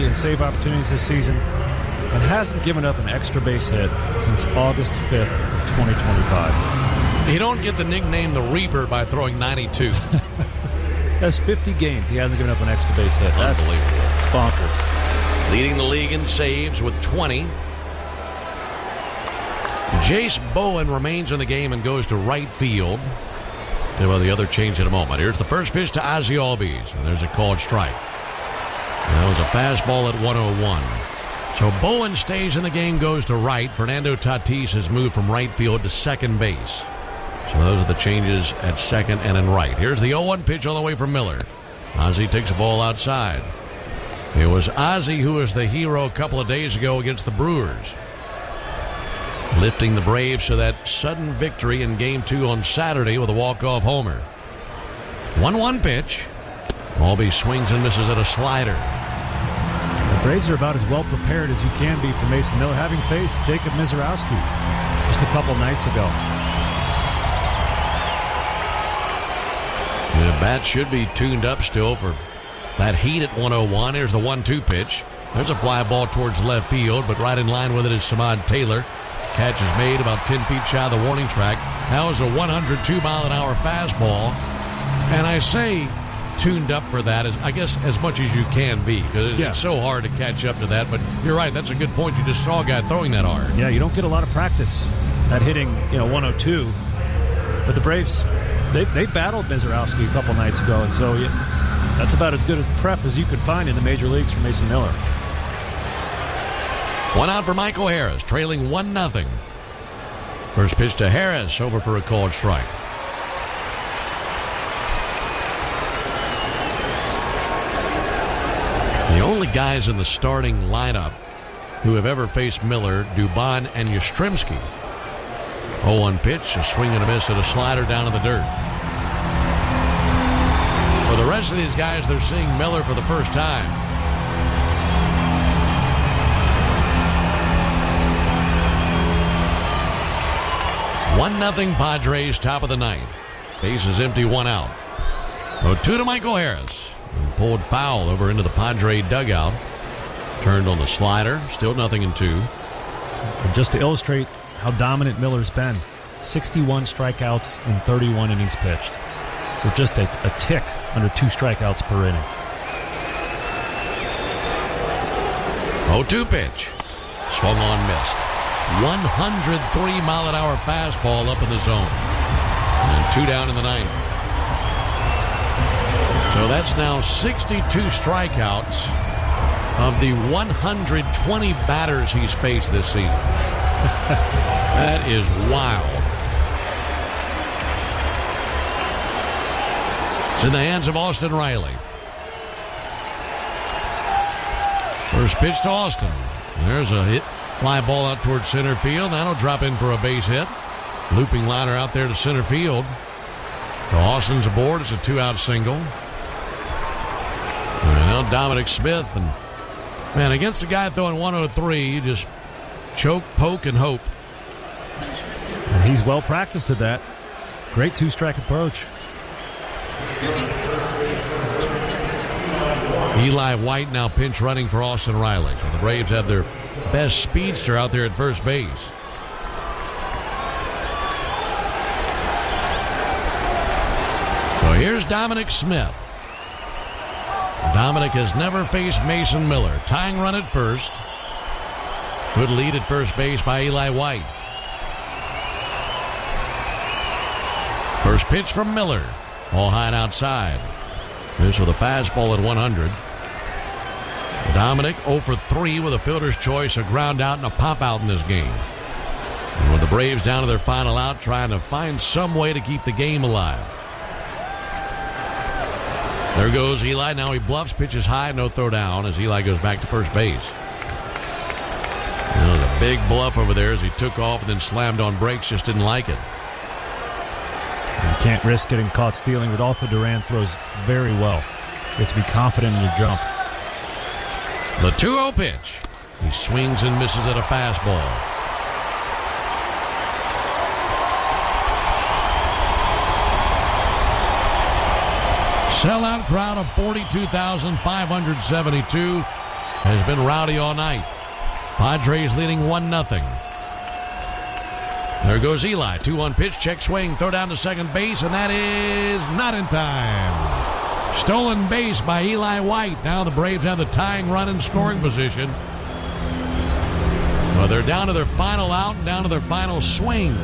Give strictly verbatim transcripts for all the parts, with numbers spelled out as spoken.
in save opportunities this season and hasn't given up an extra base hit since August fifth of twenty twenty-five. You don't get the nickname the Reaper by throwing ninety-two. That's fifty games he hasn't given up an extra base hit. That's unbelievable. Bonkers. Leading the league in saves with twenty. Jace Bowen remains in the game and goes to right field. And well, the other change in a moment. Here's the first pitch to Ozzie Albies, and there's a called strike. And that was a fastball at one oh one. So Bowen stays in the game, goes to right. Fernando Tatis has moved from right field to second base. So those are the changes at second and in right. Here's the oh one pitch all the way from Miller. Ozzie takes a ball outside. It was Ozzie who was the hero a couple of days ago against the Brewers, lifting the Braves to that sudden victory in Game two on Saturday with a walk-off homer. one one pitch. Albies swings and misses at a slider. The Braves are about as well prepared as you can be for Mason Miller, having faced Jacob Mizorowski just a couple nights ago. The bat should be tuned up still for that heat at one oh one. Here's the one two pitch. There's a fly ball towards left field, but right in line with it is Samad Taylor. Catch is made about ten feet shy of the warning track. That was a one oh two mile an hour fastball. And I say tuned up for that, as I guess as much as you can be, because yeah. it's so hard to catch up to that. But you're right, that's a good point. You just saw a guy throwing that hard. Yeah, you don't get a lot of practice at hitting, you know, one oh two. But the Braves, they, they battled Mizorowski a couple nights ago, and so yeah, that's about as good a prep as you could find in the major leagues for Mason Miller. One out for Michael Harris, trailing one nothing. First pitch to Harris, over for a called strike. The only guys in the starting lineup who have ever faced Miller, Dubon and Yastrzemski. oh one pitch, a swing and a miss at a slider down in the dirt. For the rest of these guys, they're seeing Miller for the first time. one nothing Padres, top of the ninth. Base is empty, one out. oh two to Michael Harris. And pulled foul over into the Padre dugout. Turned on the slider. Still nothing in two. And just to illustrate how dominant Miller's been, sixty-one strikeouts in thirty-one innings pitched. So just a, a tick under two strikeouts per inning. oh two pitch. Swung on, missed. one oh three mile an hour fastball up in the zone. And two down in the ninth. So that's now sixty-two strikeouts of the one hundred twenty batters he's faced this season. That is wild. It's in the hands of Austin Riley. First pitch to Austin. There's a hit. Fly ball out towards center field. That'll drop in for a base hit. Looping liner out there to center field. So Austin's aboard. It's a two-out single. And now Dominic Smith. And, man, against the guy throwing one oh three, you just choke, poke, and hope. And he's well practiced at that. Great two-strike approach. Eli White now pinch running for Austin Riley. So the Braves have their best speedster out there at first base. So here's Dominic Smith. Dominic has never faced Mason Miller. Tying run at first. Good lead at first base by Eli White. First pitch from Miller. All high and outside. This with a fastball at one hundred. Dominic oh for three with a fielder's choice, a ground out and a pop out in this game. And with the Braves down to their final out, trying to find some way to keep the game alive. There goes Eli. Now he bluffs, pitches high, no throw down as Eli goes back to first base. There was a big bluff over there as he took off and then slammed on brakes, just didn't like it. You can't risk getting caught stealing. Rodolfo Duran throws very well. You have to be confident in your jump. The two oh pitch. He swings and misses at a fastball. Sellout crowd of forty-two thousand five hundred seventy-two has been rowdy all night. Padres leading one nothing. There goes Eli. two one pitch, check swing, throw down to second base, and that is not in time. Stolen base by Eli White. Now the Braves have the tying run in scoring position. Well, they're down to their final out and down to their final swing.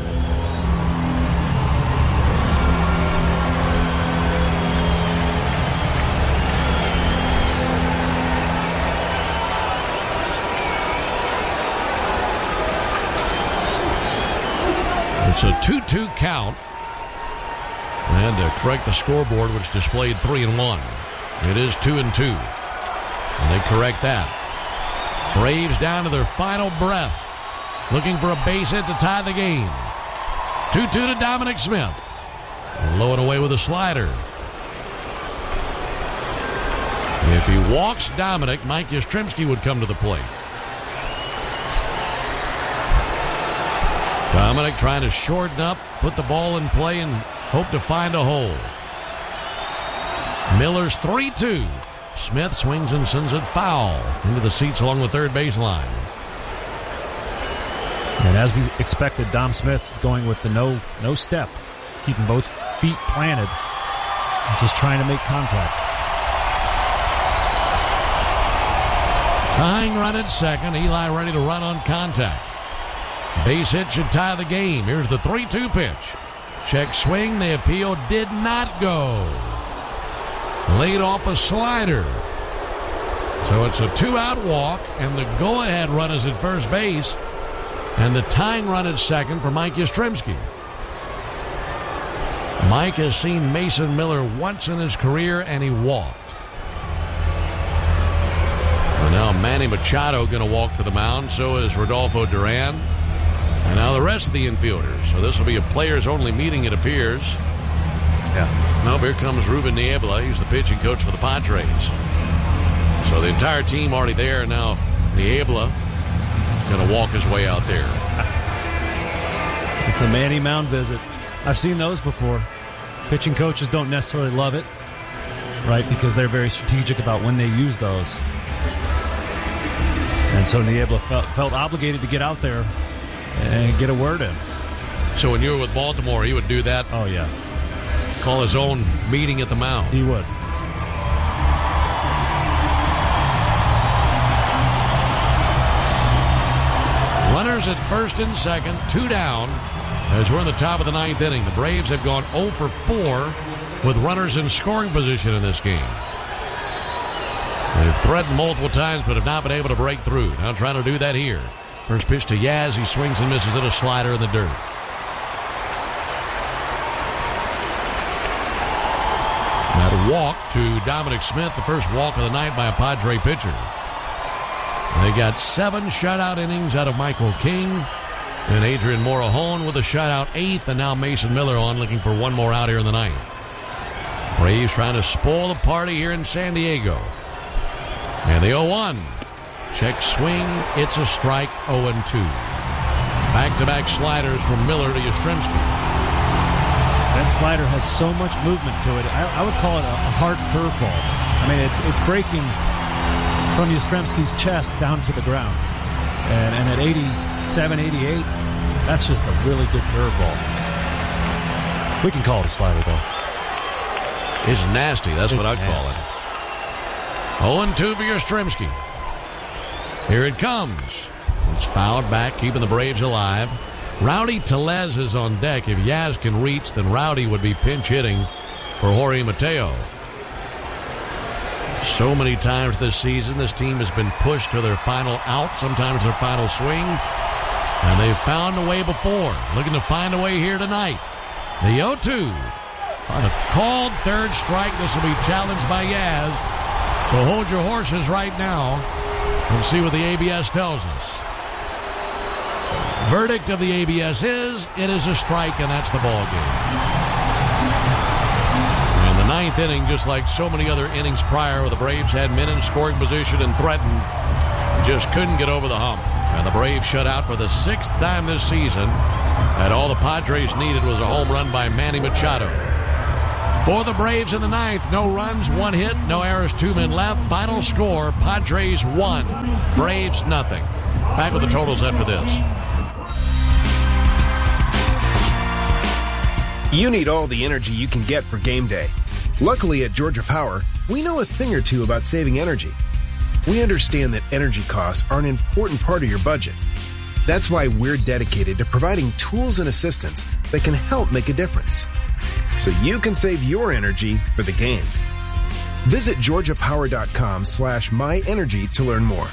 It's a two two count. And to correct the scoreboard, which displayed three and one, it is two and two. And they correct that. Braves down to their final breath, looking for a base hit to tie the game. two two to Dominic Smith. Low and away with a slider. If he walks Dominic, Mike Yastrzemski would come to the plate. Dominic trying to shorten up, put the ball in play, and hope to find a hole. Miller's three two. Smith swings and sends it foul into the seats along the third baseline. And as we expected, Dom Smith is going with the no no step, keeping both feet planted, just trying to make contact. Tying run at second. Eli ready to run on contact. Base hit should tie the game. Here's the three two pitch. Check swing. The appeal did not go. Laid off a slider. So it's a two-out walk, and the go-ahead run is at first base, and the tying run at second for Mike Yastrzemski. Mike has seen Mason Miller once in his career, and he walked. So now Manny Machado going to walk to the mound. So is Rodolfo Duran. And now the rest of the infielders. So this will be a players-only meeting, it appears. Yeah. Now here comes Ruben Niebla. He's the pitching coach for the Padres. So the entire team already there. Now Niebla going to walk his way out there. It's a Manny mound visit. I've seen those before. Pitching coaches don't necessarily love it, right, because they're very strategic about when they use those. And so Niebla felt, felt obligated to get out there and get a word in. So when you were with Baltimore, he would do that? Oh, yeah. Call his own meeting at the mound. He would. Runners at first and second, two down, as we're in the top of the ninth inning. The Braves have gone oh for four with runners in scoring position in this game. They've threatened multiple times, but have not been able to break through. Now trying to do that here. First pitch to Yaz. He swings and misses it, a slider in the dirt. That walk to Dominic Smith, the first walk of the night by a Padre pitcher. They got seven shutout innings out of Michael King. And Adrian Morejon with a shutout eighth, and now Mason Miller on, looking for one more out here in the ninth. Braves trying to spoil the party here in San Diego. And the oh one. Check swing. It's a strike. oh and two. Back-to-back sliders from Miller to Yastrzemski. That slider has so much movement to it. I, I would call it a, a hard curveball. I mean, it's it's breaking from Yastrzemski's chest down to the ground. And, and at eighty-seven, eighty-eight, that's just a really good curveball. We can call it a slider, though. It's nasty. That's it's what I call it. oh and two for Yastrzemski. Here it comes. It's fouled back, keeping the Braves alive. Rowdy Tellez is on deck. If Yaz can reach, then Rowdy would be pinch hitting for Jorge Mateo. So many times this season, this team has been pushed to their final out, sometimes their final swing, and they've found a way before. Looking to find a way here tonight. The oh two. On a called third strike, this will be challenged by Yaz. So hold your horses right now and see what the A B S tells us. Verdict of the A B S is, it is a strike, and that's the ball game. And the ninth inning, just like so many other innings prior, where the Braves had men in scoring position and threatened, just couldn't get over the hump. And the Braves shut out for the sixth time this season, and all the Padres needed was a home run by Manny Machado. For the Braves in the ninth, no runs, one hit, no errors, two men left. Final score, Padres one, Braves nothing. Back with the totals after this. You need all the energy you can get for game day. Luckily at Georgia Power, we know a thing or two about saving energy. We understand that energy costs are an important part of your budget. That's why we're dedicated to providing tools and assistance that can help make a difference, so you can save your energy for the game. Visit georgiapower.com slash myenergy to learn more.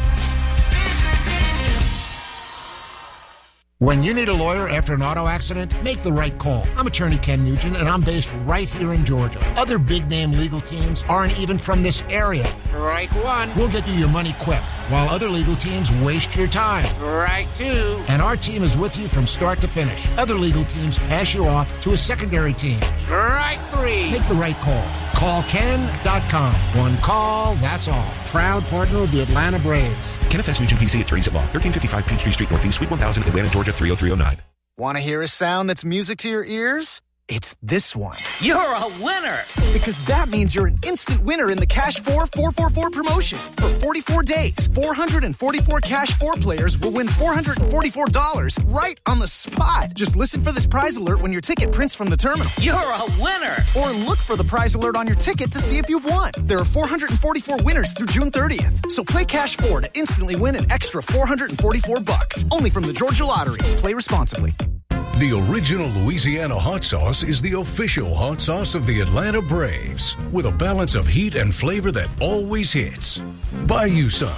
When you need a lawyer after an auto accident, make the right call. I'm attorney Ken Nugent, and I'm based right here in Georgia. Other big-name legal teams aren't even from this area. Right one. We'll get you your money quick, while other legal teams waste your time. Right two. And our team is with you from start to finish. Other legal teams pass you off to a secondary team. Right three. Make the right call. Call Ken dot com. One call, that's all. Proud partner of the Atlanta Braves. Kenneth S. Nugent, P C, attorneys at law. thirteen fifty-five Peachtree Street Northeast, Suite one thousand, Atlanta, Georgia three oh three oh nine. Want to hear a sound that's music to your ears? It's this one. You're a winner. Because that means you're an instant winner in the Cash four four four four promotion. For forty-four days, four hundred forty-four Cash four players will win four hundred forty-four dollars right on the spot. Just listen for this prize alert when your ticket prints from the terminal. You're a winner. Or look for the prize alert on your ticket to see if you've won. There are four hundred forty-four winners through June thirtieth. So play Cash four to instantly win an extra four hundred forty-four bucks. Only from the Georgia Lottery. Play responsibly. The original Louisiana hot sauce is the official hot sauce of the Atlanta Braves, with a balance of heat and flavor that always hits. Buy you some.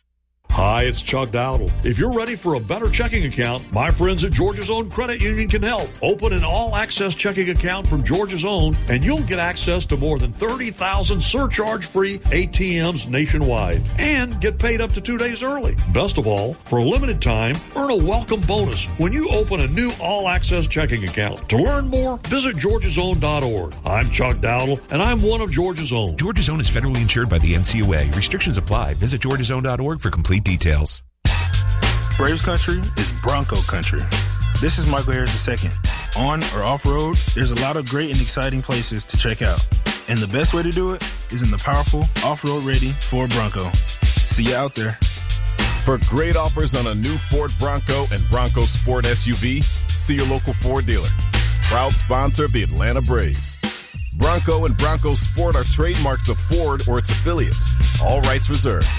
Hi, it's Chuck Dowdle. If you're ready for a better checking account, my friends at Georgia's Own Credit Union can help. Open an all-access checking account from Georgia's Own, and you'll get access to more than thirty thousand surcharge-free A T Ms nationwide, and get paid up to two days early. Best of all, for a limited time, earn a welcome bonus when you open a new all-access checking account. To learn more, visit georgias own dot org. I'm Chuck Dowdle, and I'm one of Georgia's Own. Georgia's Own is federally insured by the N C O A. Restrictions apply. Visit georgias own dot org for complete details. Braves country is Bronco country. This is Michael Harris the second. On or off-road, there's a lot of great and exciting places to check out. And the best way to do it is in the powerful, off-road ready Ford Bronco. See you out there. For great offers on a new Ford Bronco and Bronco Sport S U V, see your local Ford dealer. Proud sponsor of the Atlanta Braves. Bronco and Bronco Sport are trademarks of Ford or its affiliates. All rights reserved.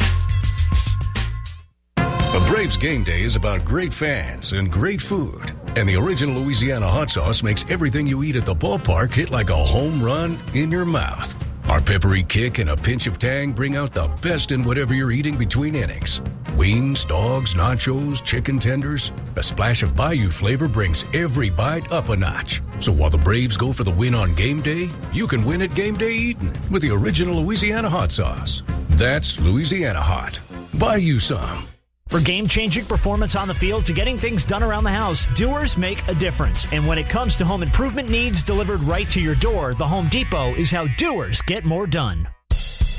A Braves game day is about great fans and great food. And the original Louisiana hot sauce makes everything you eat at the ballpark hit like a home run in your mouth. Our peppery kick and a pinch of tang bring out the best in whatever you're eating between innings. Wings, dogs, nachos, chicken tenders. A splash of Bayou flavor brings every bite up a notch. So while the Braves go for the win on game day, you can win at game day eating with the original Louisiana hot sauce. That's Louisiana hot. Buy you some. For game-changing performance on the field to getting things done around the house, Doers make a difference. And when it comes to home improvement needs delivered right to your door, the Home Depot is how doers get more done.